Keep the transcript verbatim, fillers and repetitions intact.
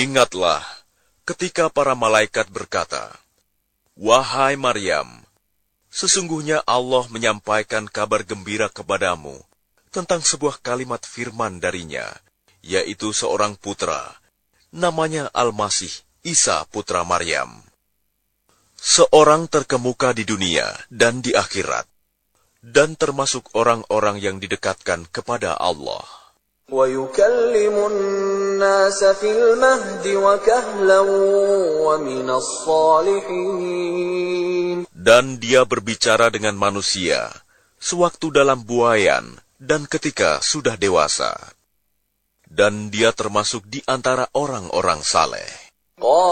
Ingatlah ketika para malaikat berkata, "Wahai Maryam, sesungguhnya Allah menyampaikan kabar gembira kepadamu tentang sebuah kalimat firman darinya, yaitu seorang putra, namanya Al-Masih, Isa putra Maryam. Seorang terkemuka di dunia dan di akhirat, dan termasuk orang-orang yang didekatkan kepada Allah. وَيُكَلِّمُ النَّاسَ فِي الْمَهْدِ وَكَهْلًا وَمِنَ الصَّالِحِينَ." Dan dia berbicara dengan manusia sewaktu dalam buayan dan ketika sudah dewasa. Dan dia termasuk di antara orang-orang saleh.